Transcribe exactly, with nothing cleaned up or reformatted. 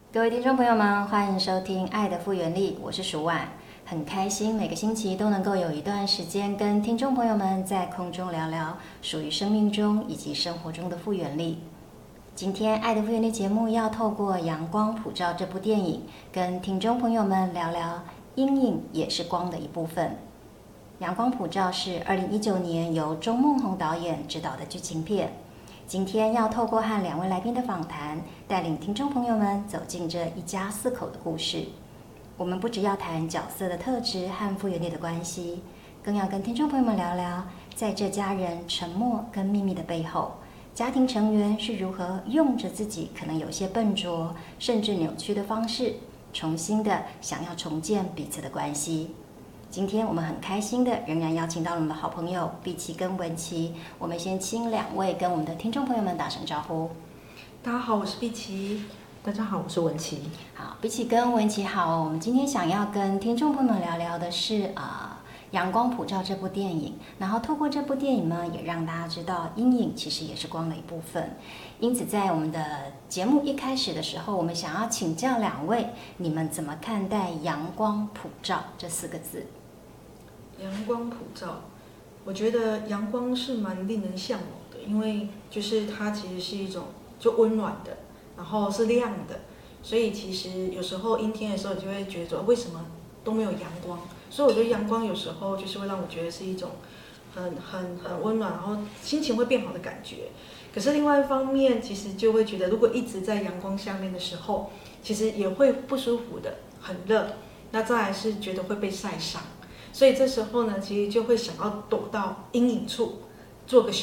各位听众朋友们，欢迎收听《爱的复原力》，我是舒婉，很开心每个星期都能够有一段时间跟听众朋友们在空中聊聊属于生命中以及生活中的复原力。今天《爱的复原力》节目要透过《阳光普照》这部电影，跟听众朋友们聊聊阴影也是光的一部分。《阳光普照》是二零一九年由钟孟宏导演执导的剧情片。今天要透过和两位来宾的访谈，带领听众朋友们走进这一家四口的故事。我们不只要谈角色的特质和复原力的关系，更要跟听众朋友们聊聊，在这家人沉默跟秘密的背后，家庭成员是如何用着自己可能有些笨拙甚至扭曲的方式，重新的想要重建彼此的关系。今天我们很开心的仍然邀请到了我们的好朋友碧琪跟文琪，我们先请两位跟我们的听众朋友们打声招呼。 大家好，我是碧琪。 大家好，我是文琪。 好，碧琪跟文琪好，我们今天想要跟听众朋友们聊聊的是啊、呃《阳光普照》这部电影，然后透过这部电影呢，也让大家知道阴影其实也是光的一部分。因此，在我们的节目一开始的时候，我们想要请教两位，你们怎么看待“阳光普照”这四个字？ 阳光普照，我觉得阳光是蛮令人向往的，因为就是它其实是一种就温暖的，然后是亮的，所以其实有时候阴天的时候，你就会觉得说为什么都没有阳光？所以我觉得阳光有时候就是会让我觉得是一种很很很温暖，然后心情会变好的感觉。可是另外一方面，其实就会觉得如果一直在阳光下面的时候，其实也会不舒服的，很热。那再来是觉得会被晒伤。所以这时候呢，其实就会想要躲到阴影处，做个